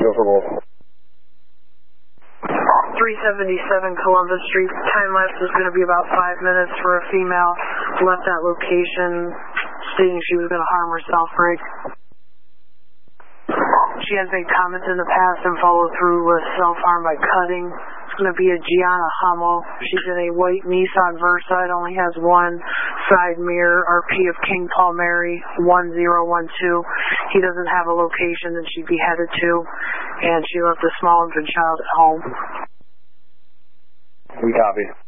go for both. 377 Columbus Street. Time lapse is going to be about 5 minutes for a female. Left that location stating she was going to harm herself, Rick. She has made comments in the past and followed through with self-harm by cutting. It's going to be a Gianna Hummel. She's in a white Nissan Versa. It only has one side mirror. RP of King Paul Mary 1012. He doesn't have a location that she'd be headed to, and she left a small infant child at home. We copy.